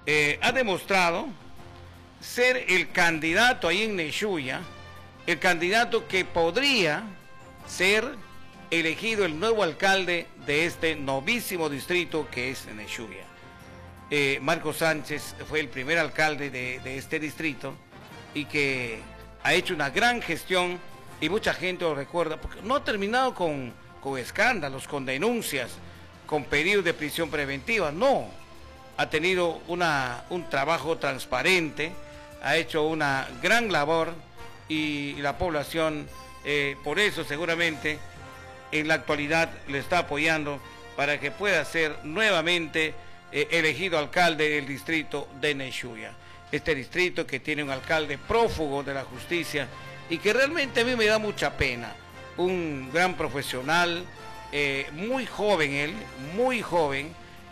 ha demostrado ser el candidato ahí en Neshuya, el candidato que podría ser elegido el nuevo alcalde de este novísimo distrito que es Neshuya. Marcos Sánchez fue el primer alcalde de este distrito y que ha hecho una gran gestión y mucha gente lo recuerda, porque no ha terminado con escándalos, con denuncias, con pedidos de prisión preventiva, no. Ha tenido un trabajo transparente, ha hecho una gran labor y la población, por eso seguramente en la actualidad le está apoyando para que pueda ser nuevamente elegido alcalde del distrito de Neshuya. Este distrito que tiene un alcalde prófugo de la justicia y que realmente a mí me da mucha pena. Un gran profesional, muy joven él, muy joven,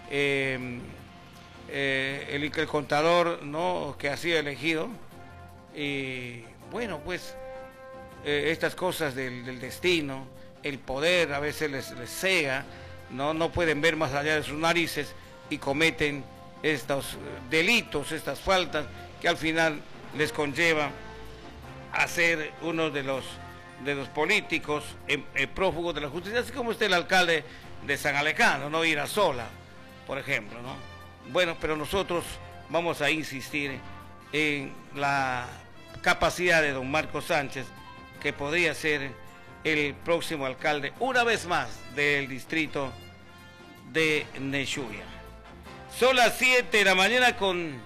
el contador, ¿no?, que ha sido elegido. Y bueno, pues estas cosas del destino, el poder a veces les cega, no pueden ver más allá de sus narices y cometen estos delitos, estas faltas que al final les conlleva a ser uno de los políticos prófugos de la justicia, así como el alcalde de San Alejandro, no Irasola, por ejemplo, ¿no? Bueno, pero nosotros vamos a insistir en la capacidad de don Marcos Sánchez, que podría ser el próximo alcalde, una vez más, del distrito de Neshuya. Son las 7 de la mañana con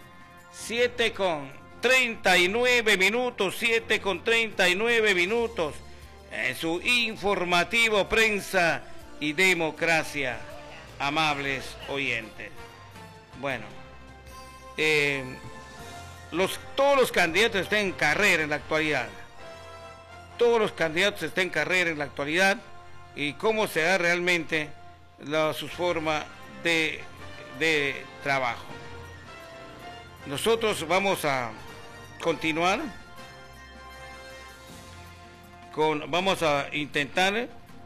39 minutos, 7:39 minutos, en su informativo Prensa y Democracia, amables oyentes. Bueno, todos los candidatos están en carrera en la actualidad. Todos los candidatos están en carrera en la actualidad y cómo se da realmente su forma de trabajo. Nosotros vamos a continuar vamos a intentar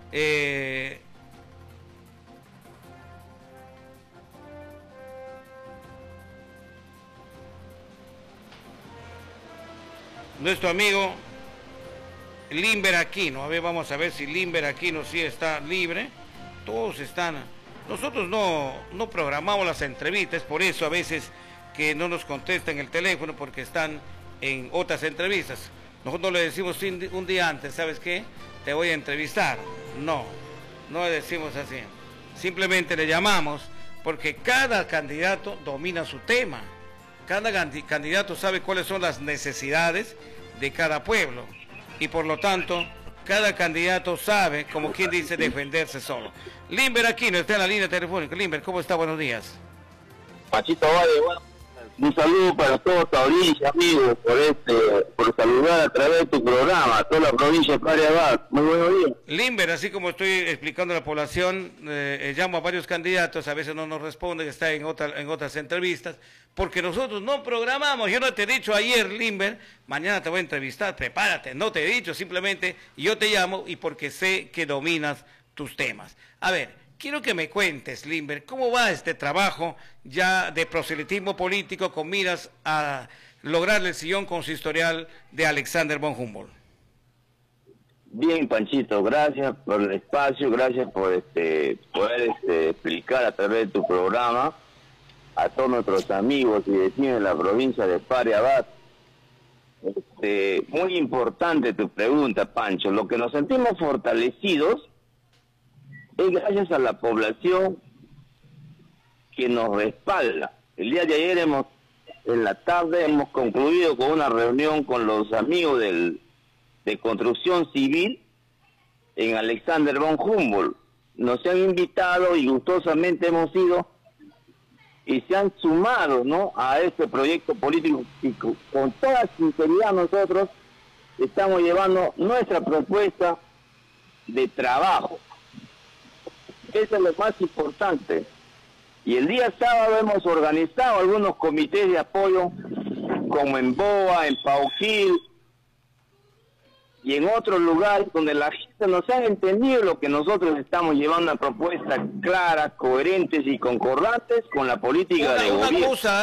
nuestro amigo Limber Aquino. A ver, vamos a ver si Limber Aquino sí está libre. Todos están. Nosotros no programamos las entrevistas, por eso a veces que no nos contestan el teléfono porque están en otras entrevistas. Nosotros le decimos un día antes, ¿sabes qué? Te voy a entrevistar. No le decimos así. Simplemente le llamamos porque cada candidato domina su tema. Cada candidato sabe cuáles son las necesidades de cada pueblo. Y por lo tanto, cada candidato sabe, como quien dice, defenderse solo. Limber Aquino está en la línea telefónica. Limber, ¿cómo está? Buenos días. Pachito Valle, bueno, un saludo para toda tu audiencia, amigos, por saludar a través de tu programa, a toda la provincia de Pariabat. Muy buenos días. Limber, así como estoy explicando a la población, llamo a varios candidatos, a veces no nos responden, está en otras entrevistas, porque nosotros no programamos. Yo no te he dicho ayer, Limber, mañana te voy a entrevistar, prepárate, no te he dicho, simplemente yo te llamo y porque sé que dominas tus temas. A ver, quiero que me cuentes, Limber, ¿cómo va este trabajo ya de proselitismo político con miras a lograr el sillón consistorial de Alexander von Humboldt? Bien, Panchito, gracias por el espacio, gracias por poder explicar a través de tu programa a todos nuestros amigos y vecinos de la provincia de Pariabat. Muy importante tu pregunta, Pancho. Lo que nos sentimos fortalecidos es gracias a la población que nos respalda. El día de ayer en la tarde hemos concluido con una reunión con los amigos de construcción civil en Alexander von Humboldt. Nos han invitado y gustosamente hemos ido y se han sumado, ¿no?, a este proyecto político y con toda sinceridad nosotros estamos llevando nuestra propuesta de trabajo. Eso es lo más importante. Y el día sábado hemos organizado algunos comités de apoyo, como en Boa, en Pauquil y en otros lugares donde la gente nos ha entendido lo que nosotros estamos llevando, una propuesta clara, coherentes y concordantes con la política de gobierno.